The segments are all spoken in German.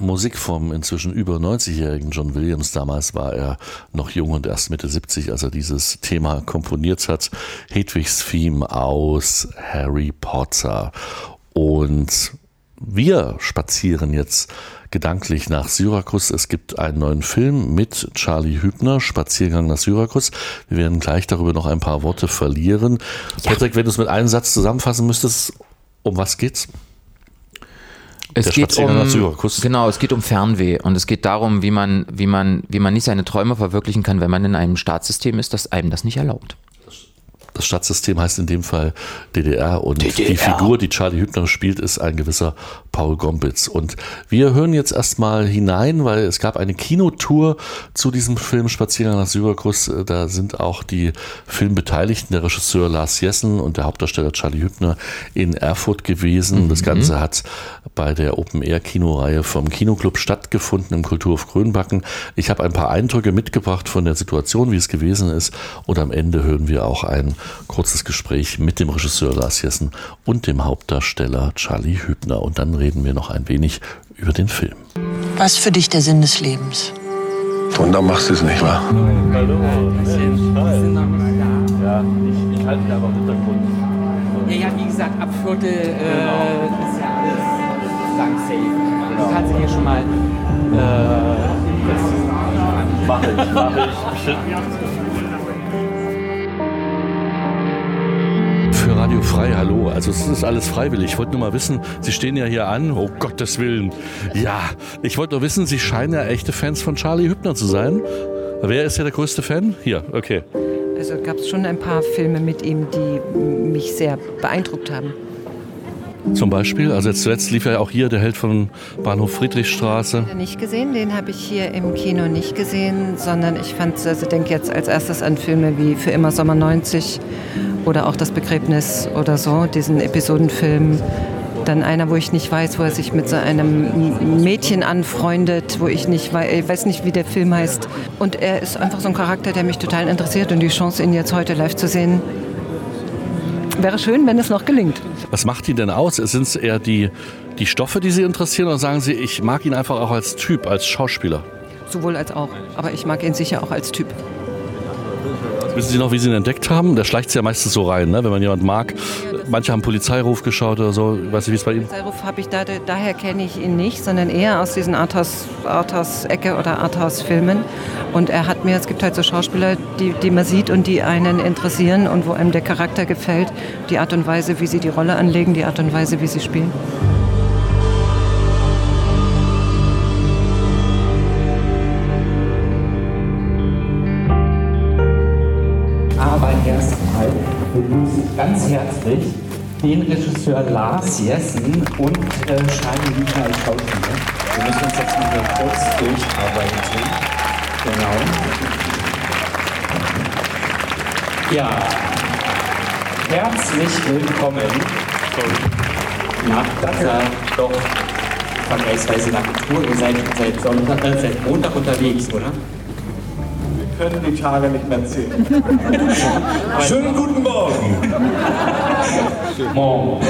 Musik vom inzwischen über 90-jährigen John Williams. Damals war er noch jung und erst Mitte 70, als er dieses Thema komponiert hat. Hedwigs Theme aus Harry Potter. Und wir spazieren jetzt gedanklich nach Syrakus. Es gibt einen neuen Film mit Charlie Hübner, Spaziergang nach Syrakus. Wir werden gleich darüber noch ein paar Worte verlieren. Ja. Patrick, wenn du es mit einem Satz zusammenfassen müsstest, um was geht's? Es geht um Fernweh und es geht darum, wie man nicht seine Träume verwirklichen kann, wenn man in einem Staatssystem ist, das einem das nicht erlaubt. Das Stadtsystem heißt in dem Fall DDR und die Figur, die Charlie Hübner spielt, ist ein gewisser Paul Gombitz. Und wir hören jetzt erstmal hinein, weil es gab eine Kinotour zu diesem Film Spaziergang nach Syrakus. Da sind auch die Filmbeteiligten, der Regisseur Lars Jessen und der Hauptdarsteller Charlie Hübner in Erfurt gewesen. Das Ganze hat bei der Open-Air-Kinoreihe vom Kinoclub stattgefunden im Kulturhof Grönbacken. Ich habe ein paar Eindrücke mitgebracht von der Situation, wie es gewesen ist. Und am Ende hören wir auch ein kurzes Gespräch mit dem Regisseur Lars Jessen und dem Hauptdarsteller Charlie Hübner. Und dann reden wir noch ein wenig über den Film. Was ist für dich der Sinn des Lebens? Und dann machst du es nicht, wahr? Hallo, ja, ich halte mich einfach im Hintergrund. Ja, wie gesagt, ab Viertel ist ja alles lang safe. Du kannst hier schon mal mach ich. Für Radio Frei, hallo. Also es ist alles freiwillig. Ich wollte nur mal wissen, Sie stehen ja hier an. Oh Gottes Willen. Ja, ich wollte nur wissen, Sie scheinen ja echte Fans von Charlie Hübner zu sein. Wer ist ja der größte Fan? Hier, okay. Also gab es schon ein paar Filme mit ihm, die mich sehr beeindruckt haben. Zum Beispiel, also jetzt zuletzt lief ja auch hier der Held von Bahnhof Friedrichstraße. Nicht gesehen, den habe ich hier im Kino nicht gesehen, sondern ich denke jetzt als erstes an Filme wie Für immer Sommer 90 oder auch Das Begräbnis oder so, diesen Episodenfilm. Dann einer, wo ich nicht weiß, wo er sich mit so einem Mädchen anfreundet, wo ich weiß nicht, wie der Film heißt. Und er ist einfach so ein Charakter, der mich total interessiert und die Chance, ihn jetzt heute live zu sehen, wäre schön, wenn es noch gelingt. Was macht ihn denn aus? Sind es eher die Stoffe, die Sie interessieren, oder sagen Sie, ich mag ihn einfach auch als Typ, als Schauspieler? Sowohl als auch, aber ich mag ihn sicher auch als Typ. Wissen Sie noch, wie Sie ihn entdeckt haben? Der schleicht es ja meistens so rein, ne? Wenn man jemanden mag. Manche haben Polizeiruf geschaut oder so. Weiß nicht, wie es bei Ihnen? Polizeiruf habe ich daher kenne ich ihn nicht, sondern eher aus diesen Arthouse-Ecke oder Arthouse-Filmen. Und es gibt halt so Schauspieler, die man sieht und die einen interessieren und wo einem der Charakter gefällt. Die Art und Weise, wie sie die Rolle anlegen, die Art und Weise, wie sie spielen. Aber erstmal begrüße ich ganz herzlich den Regisseur Lars Jessen und Charlie Hübner als Schauspieler. Wir müssen uns jetzt mal kurz durcharbeiten. Genau. Ja, herzlich willkommen nach dieser doch vergleichsweise lange Tour. Ihr seid seit Montag unterwegs, oder? Wir können die Tage nicht mehr zählen. Schönen guten Morgen. Morgen.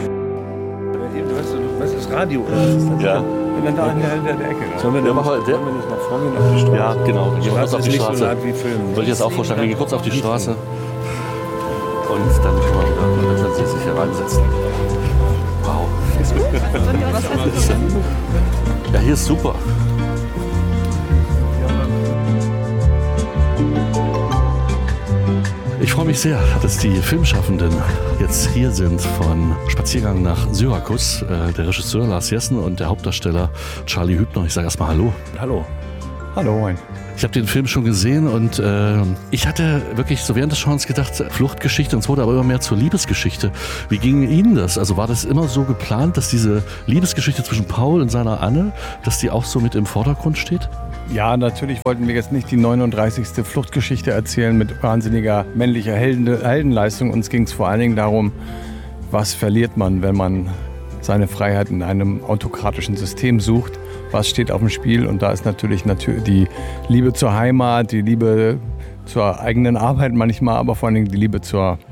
Was ist Radio? Ja. Ich bin da an der Ecke. Sollen wir nicht nach vorne auf die Straße? Ja, genau. Wir gehen kurz auf die Straße. Wollte ich jetzt auch vorschlagen, wir gehen kurz auf die Straße. Und dann können wir wieder, dann können Sie sich hier reinsetzen. Wow. Ja, hier ist super. Ich freue mich sehr, dass die Filmschaffenden jetzt hier sind von Spaziergang nach Syrakus. Der Regisseur Lars Jessen und der Hauptdarsteller Charlie Hübner. Ich sage erstmal Hallo. Hallo. Hallo, moin. Ich habe den Film schon gesehen und ich hatte wirklich so während des Schauens gedacht, Fluchtgeschichte, und es wurde aber immer mehr zur Liebesgeschichte. Wie ging Ihnen das? Also war das immer so geplant, dass diese Liebesgeschichte zwischen Paul und seiner Anne, dass die auch so mit im Vordergrund steht? Ja, natürlich wollten wir jetzt nicht die 39. Fluchtgeschichte erzählen mit wahnsinniger männlicher Heldenleistung. Uns ging es vor allen Dingen darum, was verliert man, wenn man seine Freiheit in einem autokratischen System sucht. Was steht auf dem Spiel? Und da ist natürlich die Liebe zur Heimat, die Liebe zur eigenen Arbeit manchmal, aber vor allen Dingen die Liebe zur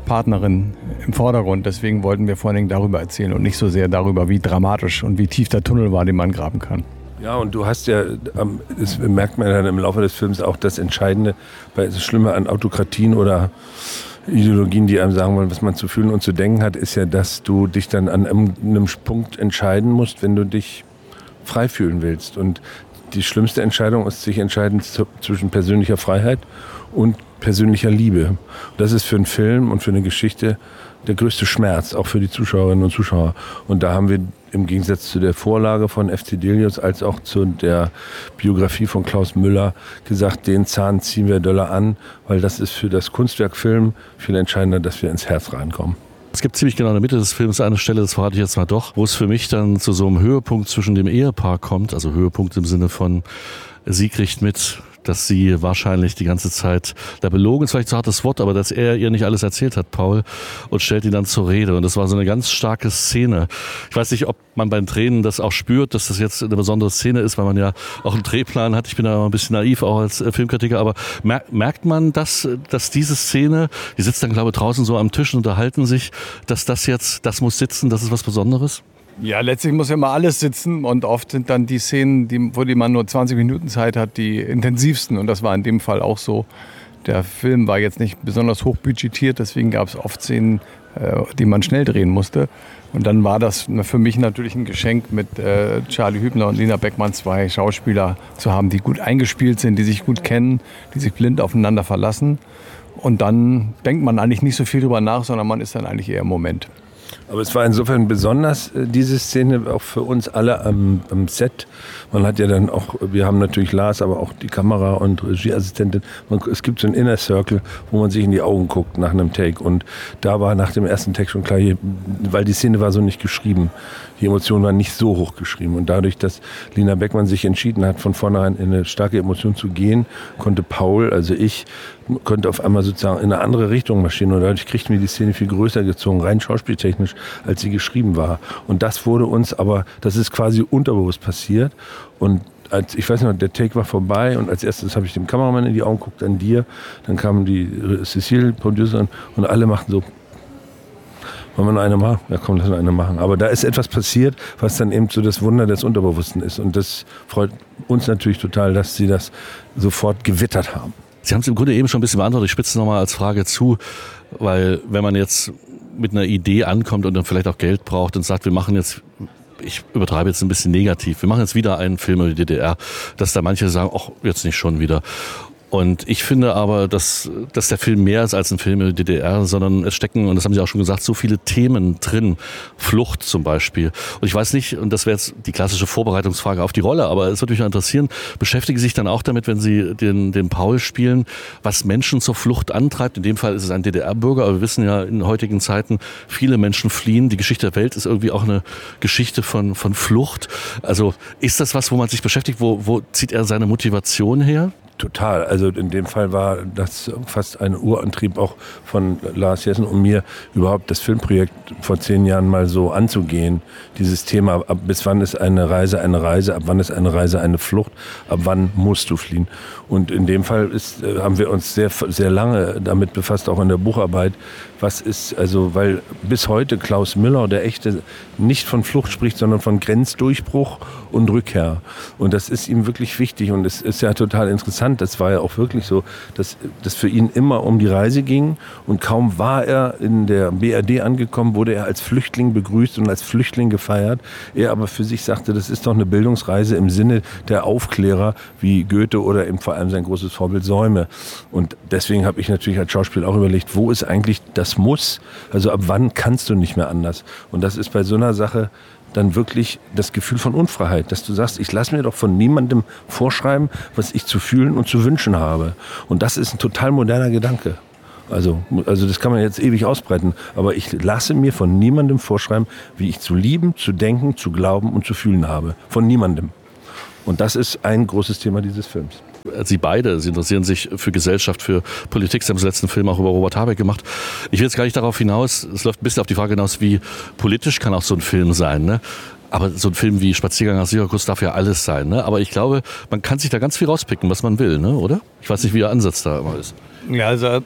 Partnerin im Vordergrund. Deswegen wollten wir vor allen Dingen darüber erzählen und nicht so sehr darüber, wie dramatisch und wie tief der Tunnel war, den man graben kann. Ja, und du hast ja, das merkt man dann im Laufe des Films auch, das Entscheidende, weil das Schlimme an Autokratien oder Ideologien, die einem sagen wollen, was man zu fühlen und zu denken hat, ist ja, dass du dich dann an einem Punkt entscheiden musst, wenn du dich frei fühlen willst. Und die schlimmste Entscheidung ist, sich entscheiden zwischen persönlicher Freiheit und persönlicher Liebe. Und das ist für einen Film und für eine Geschichte der größte Schmerz, auch für die Zuschauerinnen und Zuschauer. Und da haben wir im Gegensatz zu der Vorlage von F.C. Delius als auch zu der Biografie von Klaus Müller gesagt, den Zahn ziehen wir doller an, weil das ist für das Kunstwerk Film viel entscheidender, dass wir ins Herz reinkommen. Es gibt ziemlich genau in der Mitte des Films eine Stelle, das verrate ich jetzt mal doch, wo es für mich dann zu so einem Höhepunkt zwischen dem Ehepaar kommt, also Höhepunkt im Sinne von, sie kriegt mit, dass sie wahrscheinlich die ganze Zeit, da belogen ist vielleicht ein hartes Wort, aber dass er ihr nicht alles erzählt hat, Paul, und stellt ihn dann zur Rede. Und das war so eine ganz starke Szene. Ich weiß nicht, ob man beim Tränen das auch spürt, dass das jetzt eine besondere Szene ist, weil man ja auch einen Drehplan hat. Ich bin da ein bisschen naiv, auch als Filmkritiker, aber merkt man, dass diese Szene, die sitzt dann, glaube ich, draußen so am Tisch und unterhalten sich, dass das muss sitzen, das ist was Besonderes? Ja, letztlich muss ja immer alles sitzen und oft sind dann die Szenen, wo man nur 20 Minuten Zeit hat, die intensivsten und das war in dem Fall auch so. Der Film war jetzt nicht besonders hoch budgetiert, deswegen gab es oft Szenen, die man schnell drehen musste. Und dann war das für mich natürlich ein Geschenk, mit Charlie Hübner und Lina Beckmann 2 Schauspieler zu haben, die gut eingespielt sind, die sich gut kennen, die sich blind aufeinander verlassen. Und dann denkt man eigentlich nicht so viel drüber nach, sondern man ist dann eigentlich eher im Moment. Aber es war insofern besonders, diese Szene, auch für uns alle am Set. Man hat ja dann auch, wir haben natürlich Lars, aber auch die Kamera- und Regieassistentin. Es gibt so einen Inner Circle, wo man sich in die Augen guckt nach einem Take. Und da war nach dem ersten Take schon klar, weil die Szene war so nicht geschrieben. Die Emotionen waren nicht so hoch geschrieben. Und dadurch, dass Lina Beckmann sich entschieden hat, von vornherein in eine starke Emotion zu gehen, konnte Paul, also ich, konnte auf einmal sozusagen in eine andere Richtung marschieren. Und dadurch kriegten wir die Szene viel größer gezogen, rein schauspieltechnisch, als sie geschrieben war. Und das wurde uns aber, das ist quasi unterbewusst passiert. Und ich weiß noch, der Take war vorbei und als erstes habe ich dem Kameramann in die Augen geguckt, an dir. Dann kam die Cecile, Producerin, und alle machten so, wollen wir noch eine machen? Ja komm, lass uns eine machen. Aber da ist etwas passiert, was dann eben so das Wunder des Unterbewussten ist. Und das freut uns natürlich total, dass sie das sofort gewittert haben. Sie haben es im Grunde eben schon ein bisschen beantwortet. Ich spitze nochmal als Frage zu, weil wenn man jetzt mit einer Idee ankommt und dann vielleicht auch Geld braucht und sagt, wir machen jetzt, ich übertreibe jetzt ein bisschen negativ, wir machen jetzt wieder einen Film über die DDR, dass da manche sagen, ach, jetzt nicht schon wieder. Und ich finde aber, dass der Film mehr ist als ein Film über die DDR, sondern es stecken, und das haben Sie auch schon gesagt, so viele Themen drin. Flucht zum Beispiel. Und ich weiß nicht, und das wäre jetzt die klassische Vorbereitungsfrage auf die Rolle, aber es würde mich interessieren, beschäftigen Sie sich dann auch damit, wenn Sie den Paul spielen, was Menschen zur Flucht antreibt? In dem Fall ist es ein DDR-Bürger, aber wir wissen ja in heutigen Zeiten, viele Menschen fliehen. Die Geschichte der Welt ist irgendwie auch eine Geschichte von Flucht. Also ist das was, wo man sich beschäftigt? Wo zieht er seine Motivation her? Total. Also in dem Fall war das fast ein Urantrieb auch von Lars Jessen und mir, überhaupt das Filmprojekt vor 10 Jahren mal so anzugehen. Dieses Thema, bis wann ist eine Reise, ab wann ist eine Reise eine Flucht, ab wann musst du fliehen. Und in dem Fall haben wir uns sehr, sehr lange damit befasst, auch in der Bucharbeit. Was ist, also, weil bis heute Klaus Müller, der Echte, nicht von Flucht spricht, sondern von Grenzdurchbruch und Rückkehr. Und das ist ihm wirklich wichtig und es ist ja total interessant. Das war ja auch wirklich so, dass das für ihn immer um die Reise ging und kaum war er in der BRD angekommen, wurde er als Flüchtling begrüßt und als Flüchtling gefeiert. Er aber für sich sagte, das ist doch eine Bildungsreise im Sinne der Aufklärer wie Goethe oder eben vor allem sein großes Vorbild Säume. Und deswegen habe ich natürlich als Schauspieler auch überlegt, wo ist eigentlich das Muss? Also ab wann kannst du nicht mehr anders? Und das ist bei so einer Sache dann wirklich das Gefühl von Unfreiheit, dass du sagst, ich lasse mir doch von niemandem vorschreiben, was ich zu fühlen und zu wünschen habe. Und das ist ein total moderner Gedanke. Also das kann man jetzt ewig ausbreiten, aber ich lasse mir von niemandem vorschreiben, wie ich zu lieben, zu denken, zu glauben und zu fühlen habe. Von niemandem. Und das ist ein großes Thema dieses Films. Sie beide, Sie interessieren sich für Gesellschaft, für Politik. Sie haben das letzten Film auch über Robert Habeck gemacht. Ich will jetzt gar nicht darauf hinaus, es läuft ein bisschen auf die Frage hinaus, wie politisch kann auch so ein Film sein, ne? Aber so ein Film wie Spaziergang nach Syrakus darf ja alles sein, ne? Aber ich glaube, man kann sich da ganz viel rauspicken, was man will, ne? Oder? Ich weiß nicht, wie Ihr Ansatz da immer ist. Ja, also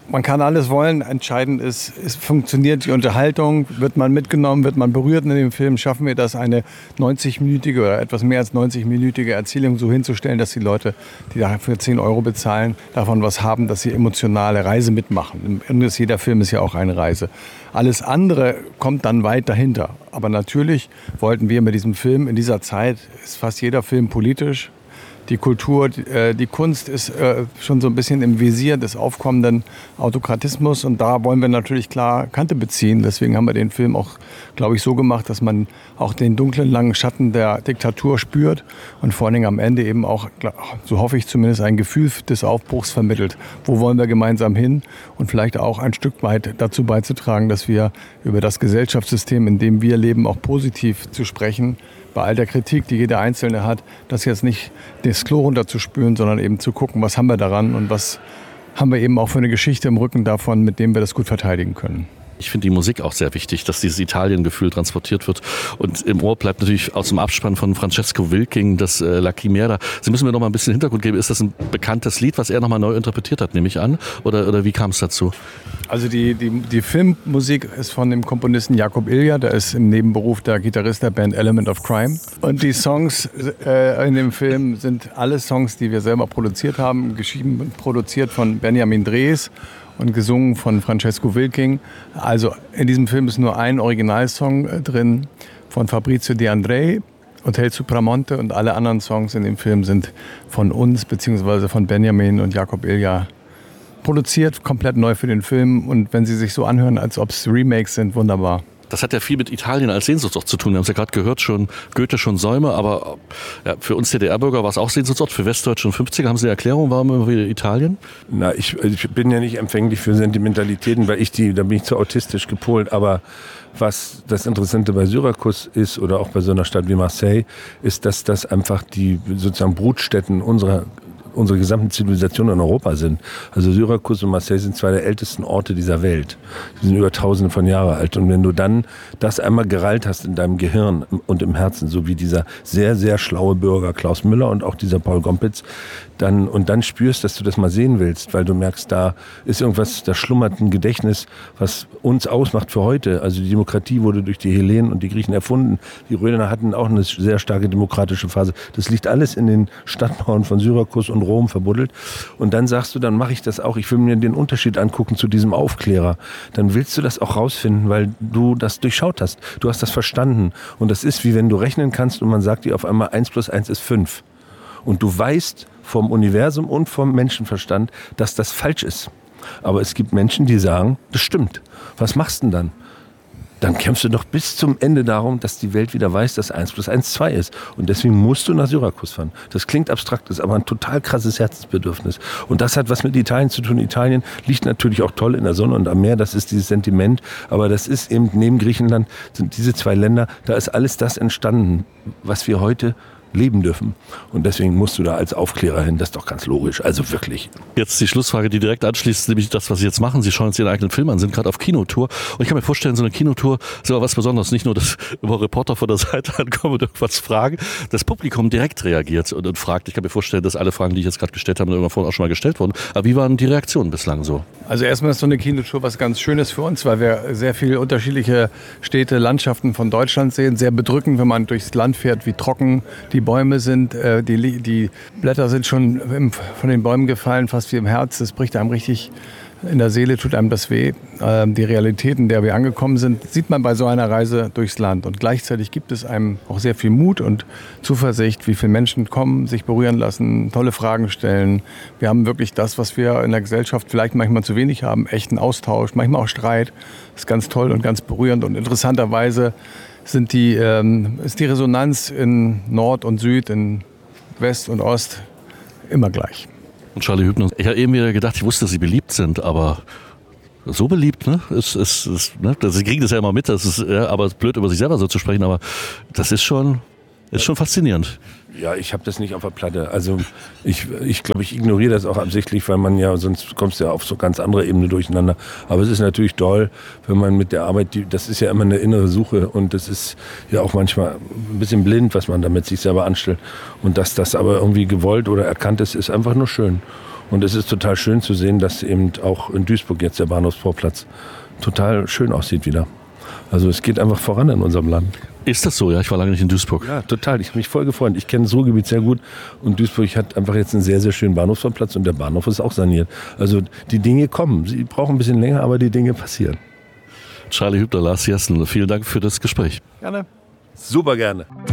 Man kann alles wollen. Entscheidend ist, funktioniert die Unterhaltung, wird man mitgenommen, wird man berührt in dem Film, schaffen wir das, eine 90-minütige oder etwas mehr als 90-minütige Erzählung so hinzustellen, dass die Leute, die dafür 10 € bezahlen, davon was haben, dass sie emotionale Reise mitmachen. Jeder Film ist ja auch eine Reise. Alles andere kommt dann weit dahinter. Aber natürlich wollten wir mit diesem Film, in dieser Zeit ist fast jeder Film politisch. Die Kultur, die Kunst ist schon so ein bisschen im Visier des aufkommenden Autokratismus und da wollen wir natürlich klar Kante beziehen. Deswegen haben wir den Film auch, glaube ich, so gemacht, dass man auch den dunklen, langen Schatten der Diktatur spürt und vor allen Dingen am Ende eben auch, so hoffe ich zumindest, ein Gefühl des Aufbruchs vermittelt. Wo wollen wir gemeinsam hin und vielleicht auch ein Stück weit dazu beizutragen, dass wir über das Gesellschaftssystem, in dem wir leben, auch positiv zu sprechen, bei all der Kritik, die jeder Einzelne hat, das jetzt nicht das Klo runterzuspülen, sondern eben zu gucken, was haben wir daran und was haben wir eben auch für eine Geschichte im Rücken davon, mit dem wir das gut verteidigen können. Ich finde die Musik auch sehr wichtig, dass dieses Italien-Gefühl transportiert wird. Und im Ohr bleibt natürlich aus dem Abspann von Francesco Wilking das La Chimera. Sie müssen mir noch mal ein bisschen Hintergrund geben. Ist das ein bekanntes Lied, was er noch mal neu interpretiert hat, nehme ich an? Oder wie kam es dazu? Also die Filmmusik ist von dem Komponisten Jakob Ilja. Der ist im Nebenberuf der Gitarrist der Band Element of Crime. Und die Songs in dem Film sind alle Songs, die wir selber produziert haben. Geschrieben und produziert von Benjamin Drees und gesungen von Francesco Wilking. Also in diesem Film ist nur ein Originalsong drin von Fabrizio De André, Hotel Supramonte, und alle anderen Songs in dem Film sind von uns bzw. von Benjamin und Jakob Ilja produziert, komplett neu für den Film. Und wenn sie sich so anhören, als ob es Remakes sind, wunderbar. Das hat ja viel mit Italien als Sehnsuchtsort zu tun. Wir haben es ja gerade gehört, schon Goethe, schon Säume, aber ja, für uns DDR-Bürger war es auch Sehnsuchtsort, für Westdeutsche und 50er. Haben Sie eine Erklärung, warum immer wieder Italien? Na, ich bin ja nicht empfänglich für Sentimentalitäten, weil da bin ich zu autistisch gepolt, aber was das Interessante bei Syrakus ist oder auch bei so einer Stadt wie Marseille, ist, dass das einfach die sozusagen Brutstätten unsere gesamten Zivilisation in Europa sind. Also Syrakus und Marseille sind zwei der ältesten Orte dieser Welt. Die sind über Tausende von Jahren alt. Und wenn du dann das einmal gereilt hast in deinem Gehirn und im Herzen, so wie dieser sehr, sehr schlaue Bürger Klaus Müller und auch dieser Paul Gompitz, dann spürst, dass du das mal sehen willst, weil du merkst, da ist irgendwas, da schlummert ein Gedächtnis, was uns ausmacht für heute. Also die Demokratie wurde durch die Hellenen und die Griechen erfunden. Die Römer hatten auch eine sehr starke demokratische Phase. Das liegt alles in den Stadtmauern von Syrakus und Rom verbuddelt. Und dann sagst du, dann mache ich das auch. Ich will mir den Unterschied angucken zu diesem Aufklärer. Dann willst du das auch rausfinden, weil du das durchschaut hast. Du hast das verstanden. Und das ist, wie wenn du rechnen kannst und man sagt dir auf einmal 1 + 1 ist 5. Und du weißt vom Universum und vom Menschenverstand, dass das falsch ist. Aber es gibt Menschen, die sagen, das stimmt. Was machst du denn dann? Dann kämpfst du doch bis zum Ende darum, dass die Welt wieder weiß, dass 1 + 1 2 ist. Und deswegen musst du nach Syrakus fahren. Das klingt abstrakt, ist aber ein total krasses Herzensbedürfnis. Und das hat was mit Italien zu tun. Italien liegt natürlich auch toll in der Sonne und am Meer, das ist dieses Sentiment. Aber das ist eben neben Griechenland, sind diese zwei Länder, da ist alles das entstanden, was wir heute leben dürfen. Und deswegen musst du da als Aufklärer hin. Das ist doch ganz logisch. Also wirklich. Jetzt die Schlussfrage, die direkt anschließt, nämlich das, was Sie jetzt machen. Sie schauen jetzt Ihren eigenen Film an, sind gerade auf Kinotour. Und ich kann mir vorstellen, so eine Kinotour ist aber was Besonderes. Nicht nur, dass immer Reporter von der Seite ankommen und irgendwas fragen. Das Publikum direkt reagiert und fragt. Ich kann mir vorstellen, dass alle Fragen, die ich jetzt gerade gestellt habe, irgendwann vorhin auch schon mal gestellt wurden. Aber wie waren die Reaktionen bislang so? Also erstmal ist so eine Kinotour was ganz Schönes für uns, weil wir sehr viele unterschiedliche Städte, Landschaften von Deutschland sehen. Sehr bedrückend, wenn man durchs Land fährt, wie trocken die Bäume sind. Die Blätter sind schon von den Bäumen gefallen, fast wie im Herz. Das bricht einem richtig in der Seele, tut einem das weh. Die Realität, in der wir angekommen sind, sieht man bei so einer Reise durchs Land. Und gleichzeitig gibt es einem auch sehr viel Mut und Zuversicht, wie viele Menschen kommen, sich berühren lassen, tolle Fragen stellen. Wir haben wirklich das, was wir in der Gesellschaft vielleicht manchmal zu wenig haben, echten Austausch, manchmal auch Streit. Das ist ganz toll und ganz berührend. Und interessanterweise ist die Resonanz in Nord und Süd, in West und Ost immer gleich. Und Charlie Hübner, ich habe eben wieder gedacht, ich wusste, dass Sie beliebt sind, aber so beliebt, ne? Sie kriegen das ja immer mit, das ist, ja, aber es ist blöd, über sich selber so zu sprechen, aber das ist schon, Ist schon faszinierend. Ja, ich habe das nicht auf der Platte. Also ich glaube, ich ignoriere das auch absichtlich, weil man ja, sonst kommst du ja auf so ganz andere Ebene durcheinander. Aber es ist natürlich toll, wenn man mit der Arbeit, das ist ja immer eine innere Suche und das ist ja auch manchmal ein bisschen blind, was man damit sich selber anstellt. Und dass das aber irgendwie gewollt oder erkannt ist, ist einfach nur schön. Und es ist total schön zu sehen, dass eben auch in Duisburg jetzt der Bahnhofsvorplatz total schön aussieht wieder. Also es geht einfach voran in unserem Land. Ist das so? Ja, ich war lange nicht in Duisburg. Ja, total. Ich habe mich voll gefreut. Ich kenne das Ruhrgebiet sehr gut und Duisburg hat einfach jetzt einen sehr, sehr schönen Bahnhofsvorplatz und der Bahnhof ist auch saniert. Also die Dinge kommen. Sie brauchen ein bisschen länger, aber die Dinge passieren. Charlie Hübner, Lars Jessen, vielen Dank für das Gespräch. Gerne. Super gerne.